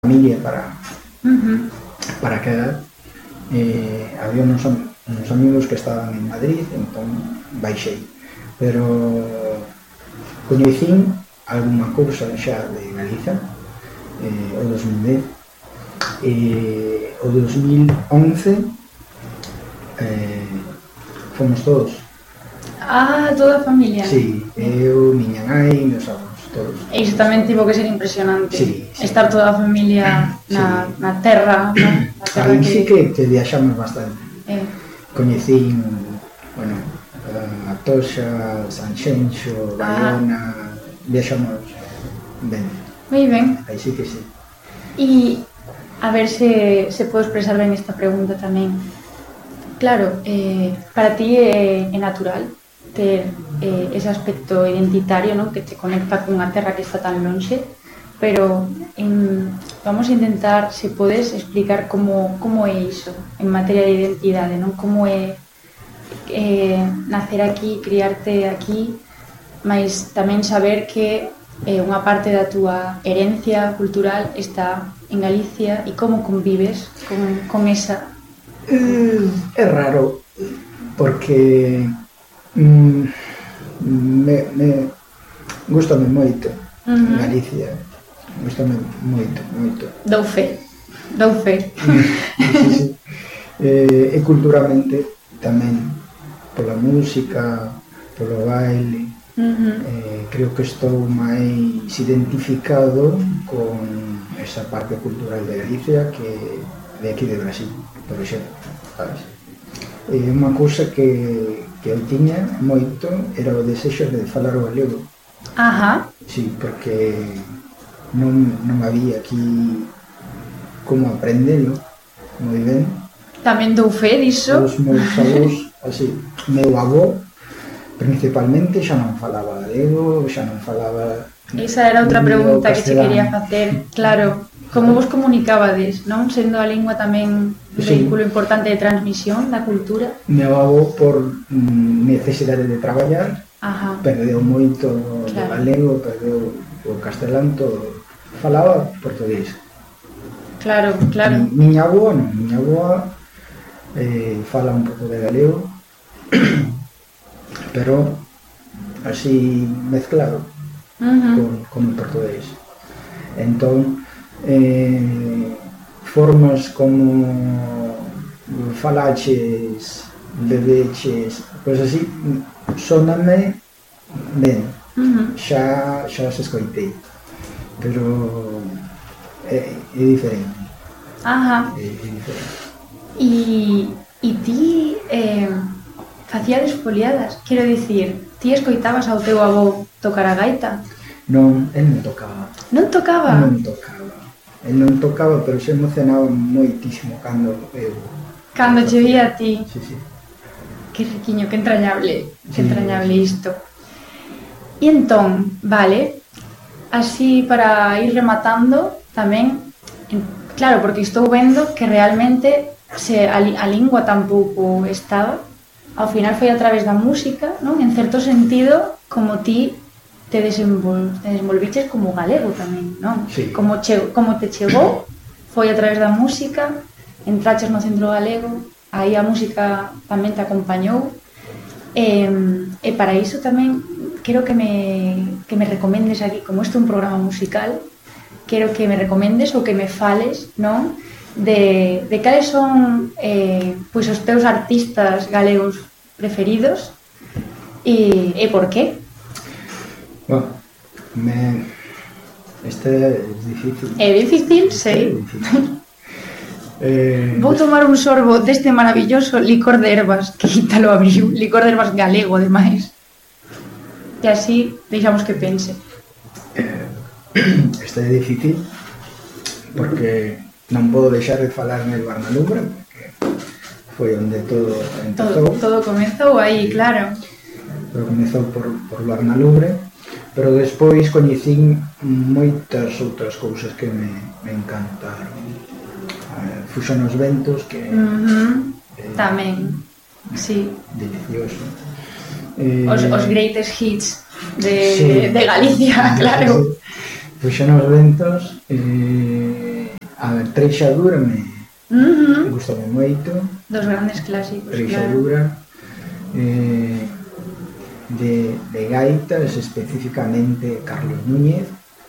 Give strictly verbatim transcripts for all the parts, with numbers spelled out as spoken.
familia para Uh-huh. para quedar. Eh, había unos, unos amigos que estaban en Madrid, entón baixei, pero coñecín algunha cousa xa de Galiza, eh, o dos mil dez, e o dos mil once eh, fomos todos. Ah, toda a familia. Sí, eu, miña nai, meus avós, todos. E iso tamén tivo que ser impresionante. Sí, sí. Estar toda a familia na, Sí. na terra, ¿no? Na terra Aí sí que, que viaxamos bastante. Eh, Coñecín, bueno, a Toxa, Sanxenxo, Bayona, viaxamos ben. moi ben. Aí sí que sí. E a ver se, se podo expresar ben esta pregunta tamén. Claro, eh, para ti é, é natural ter eh, ese aspecto identitario, ¿no? Que te conecta cunha terra que está tan lonxe, pero en, vamos a intentar, se podes, explicar como, como é iso en materia de identidade, non? Como é eh, nacer aquí, criarte aquí, mas tamén saber que eh, unha parte da túa herencia cultural está en Galicia e como convives con, con esa... Eh, é raro, porque mm, me, me gustame moito Uh-huh. Galicia, gustame moito, moito. Dou fe, dou fe. Sí, sí. Eh, e culturalmente tamén, pola música, polo baile, Uh-huh. eh, creo que estou máis identificado con esa parte cultural de Galicia que de aquí de Brasil, por exemplo, sabes? E unha cousa que, que eu tiña moito era o desexo de falar o galego. Ajá. Sí, porque non, non había aquí como aprendelo moi ben. Tamén dou fe diso. Os meus avós, así, meu avó principalmente xa non falaba galego, xa non falaba... Esa era outra pregunta que che quería facer. Claro, como vos comunicabades, non? Sendo a lingua tamén un Sí. vehículo importante de transmisión da cultura. Meu avó, por mm, necesidade de traballar, Ajá. perdeu moito Claro. do galego, perdeu o castelán, todo. Falaba portugués. Claro, claro. Mi, miña avó, non, miña avó eh, fala un pouco de galego, pero así mezclado Uh-huh. con, con o portugués. Entón, eh, formas como falaches, bebeches, pois así, soname ben, Uh-huh. xa, xa os escoitei, pero é, é diferente, Ajá. é, é diferente. E, e ti eh, facíades foliadas, quero dicir, ti escoitabas ao teu avó tocar a gaita? Non, el non tocaba, Non tocaba? non tocaba, el non tocaba, pero se emocionaba moitísimo cando eu... Cando che vía a ti. Sí, sí. Que riquiño, que entrañable, que Sí. entrañable isto. E entón, vale, así para ir rematando tamén, en- claro, porque estou vendo que realmente se a, li- a lingua tampouco estaba, ao final foi a través da música, non? En certo sentido, como ti te, desenvol, te desenvolviches como galego tamén, non? Sí. Como, che, como te chegou, foi a través da música, entraches no centro galego, aí a música tamén te acompañou, e, e para iso tamén quero que me, que me recomendes aquí, como isto é un programa musical, quero que me recomendes ou que me fales, non? De, de cales son eh, pois os teus artistas galegos preferidos e, e por qué? Bueno, me... este é difícil. É difícil, Este sei. é difícil. eh, Vou tomar un sorbo deste maravilloso licor de ervas que Ítalo abriu, licor de ervas galego, ademais. E así deixamos que pense. Este é difícil porque non podo deixar de falar en el Barnalubre, porque foi onde todo empezou. Todo, todo comezou aí, claro. Pero comezou por, por Barnalubre, pero despois coñecín moitas outras cousas que me, me encantaron. Eh, Fuxon os ventos, que Uh-huh. eh, Tamén, sí. delicioso. Eh, Os, os greatest hits de, sí. de Galicia, claro. Pois xa nos ventos, eh, a ver, Treixadura me Uh-huh. gustame moito. Dos grandes clásicos, Treixadura, claro. eh, de, de gaitas, especificamente Carlos Núñez.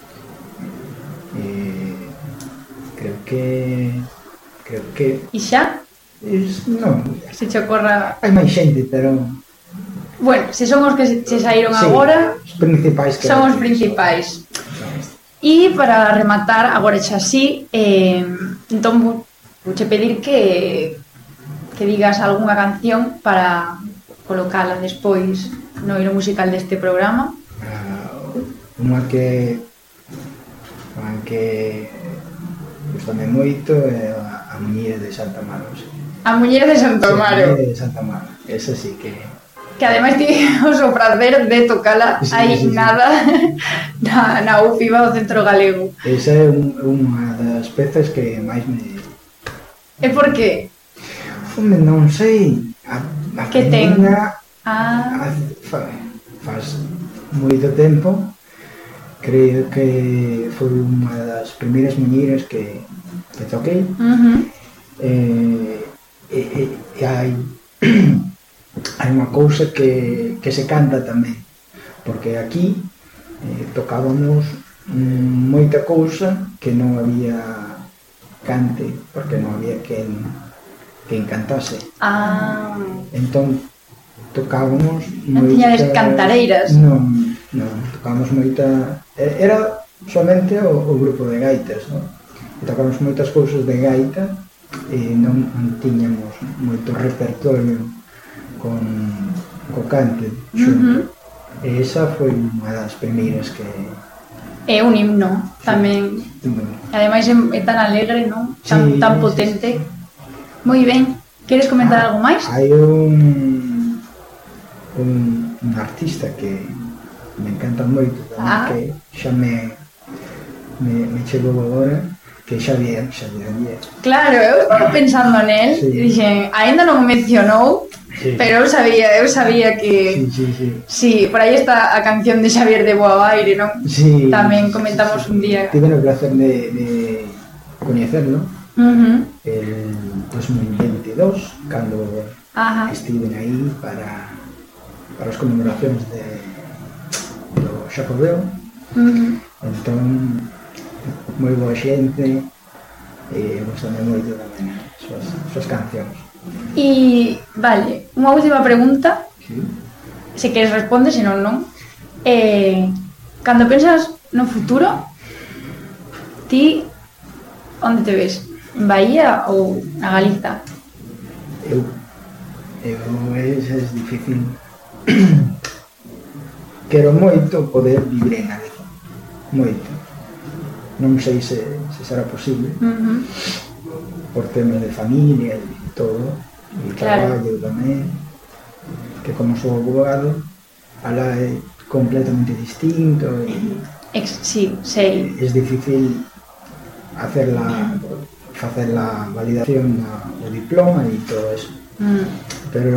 Eh, creo que... creo que... E xa? Es, non, Se che ocorra... hai máis xente, pero... Bueno, se son os que se, se saíron sí, agora, os principais que son os principais. E para rematar, agora xa así, eh, entón vou, vouche pedir que, que digas algunha canción para colocala despois no hilo musical deste programa. Uh, unha que... unha que... gustame moito é a, a Muñeira de Santa Maros. A Muñeira de Santa Amaro. Sí, a Muñeira de Santa Maro, esa sí que... Que ademais tivemos o prazer de tocala sí, aí sí, sí. nada na, na U F I B A do Centro Galego. Esa é un, unha das pezas que máis me... E por que? Home, non sei, a, a Que ten? primeira, Ah, a, fa, faz moito tempo, creo que foi unha das primeiras muñeiras que, que toquei, uh-huh. e, e, e, e hai... hai unha cousa que, que se canta tamén, porque aquí eh, tocábamos mm, moita cousa que non había cante, porque non había quen, quen cantase. Ah, Entón tocábamos non tiñades cantareiras? Non, non, tocábamos moita... Era somente o, o grupo de gaitas, non? E tocábamos moitas cousas de gaita e non, non tiñamos moito repertorio con co cante xunto. Uh-huh. E esa foi unha das primeiras que... É un himno tamén. Sí. Ademais é, é tan alegre, non? Tan, sí, tan potente. Sí, sí. Moi ben. Queres comentar ah, algo máis? Hai un, un un artista que me encanta moito tamén, ah. que xa me, me, me chegou agora, que Xavier, Xavier Díaz. Claro, eu estaba pensando nel, sí. E dixen, aínda non o mencionou, sí. Pero eu sabía, eu sabía que... Sí, sí, sí. Sí, por aí está a canción de Xavier de Boabaire, non? Sí. Tamén comentamos sí, sí, un día. Tive o placer de, de coñecerlo uh-huh. el dos mil veintidós, cando Ajá. estiven aí para, para as conmemoracións de, do Xacobeo. Uh-huh. Entón, moi boa xente, e gostame moito tamén as súas, súas cancións. E, vale, unha última pregunta, Sí. se queres responde, se non, non. Eh, cando pensas no futuro, ti, onde te ves? En Bahía ou na Galiza? Eu, eu esa é difícil. Quero moito poder vivir en Galiza, moito. Non sei se, se será posible, Uh-huh. por temas de familia e todo, e Claro. traballo tamén, que como sou abogado, alá é completamente distinto e Ex, sí, sei. é difícil hacer la, facer la validación do diploma e todo eso. Mm. Pero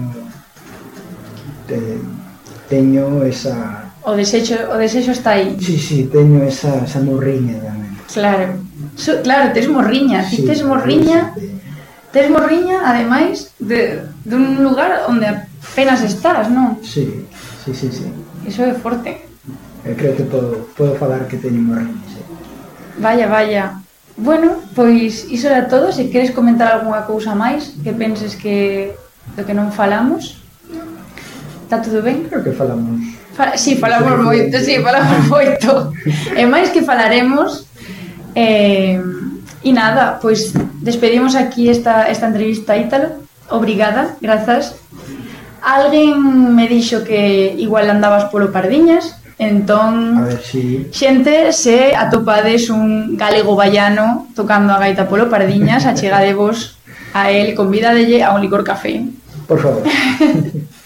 te, teño esa... O desexo, o desexo está aí. Sí, sí, teño esa, esa morriña tamén. Claro. So, claro, tes morriña, ti Sí, tes morriña, sí, tes morriña, ademais, de, de un lugar onde apenas estás, non? sí, sí, sí, sí. Iso é forte. Eu creo que podo, podo falar que teño morriña, sí. Vaya, vaya. Bueno, pois iso era todo. Se queres comentar algunha cousa máis que penses que do que non falamos, está todo ben? Creo que falamos... Fa sí, falamos moito, sí, falamos moito. E máis que falaremos. Eh, e nada, pois despedimos aquí esta, esta entrevista a Ítalo. Obrigada, grazas. Alguén me dixo que igual andabas polo Pardiñas, entón, A ver si... xente, se atopades un galego baiano tocando a gaita polo Pardiñas, achegadevos a el, convidadelle a un licor café. Por favor.